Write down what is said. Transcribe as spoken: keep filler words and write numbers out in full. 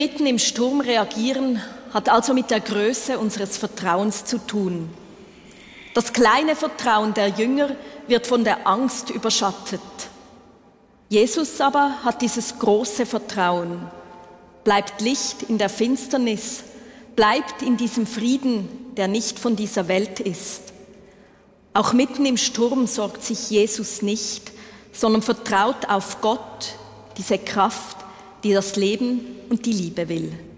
Mitten im Sturm reagieren, hat also mit der Größe unseres Vertrauens zu tun. Das kleine Vertrauen der Jünger wird von der Angst überschattet. Jesus aber hat dieses große Vertrauen, bleibt Licht in der Finsternis, bleibt in diesem Frieden, der nicht von dieser Welt ist. Auch mitten im Sturm sorgt sich Jesus nicht, sondern vertraut auf Gott, diese Kraft, die das Leben und die Liebe will.